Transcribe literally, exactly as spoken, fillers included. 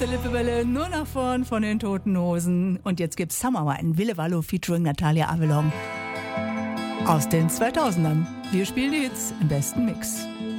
der Lippewelle, nur nach vorn von den Toten Hosen. Und jetzt gibt's Summer Wine, Ville Valo featuring Natalia Avalon aus den zweitausendern. Wir spielen die Hits im besten Mix.